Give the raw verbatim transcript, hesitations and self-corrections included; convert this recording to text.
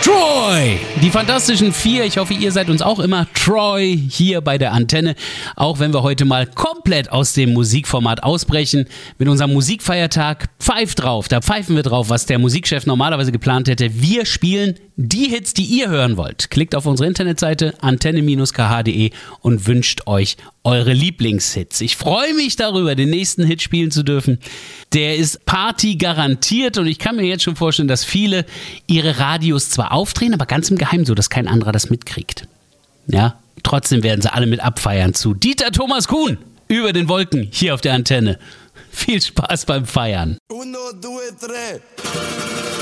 Troy! Die Fantastischen Vier. Ich hoffe, ihr seid uns auch immer treu hier bei der Antenne. Auch wenn wir heute mal komplett aus dem Musikformat ausbrechen. Mit unserem Musikfeiertag Pfeift drauf. Da pfeifen wir drauf, was der Musikchef normalerweise geplant hätte. Wir spielen die Hits, die ihr hören wollt. Klickt auf unsere Internetseite antenne Bindestrich k h punkt d e und wünscht euch eure Lieblingshits. Ich freue mich darüber, den nächsten Hit spielen zu dürfen. Der ist Party garantiert und ich kann mir jetzt schon vorstellen, dass viele ihre Radios zwar aufdrehen, aber ganz im Geheimen, so dass kein anderer das mitkriegt. Ja, trotzdem werden sie alle mit abfeiern zu Dieter Thomas Kuhn über den Wolken hier auf der Antenne. Viel Spaß beim Feiern. Uno, due, tre.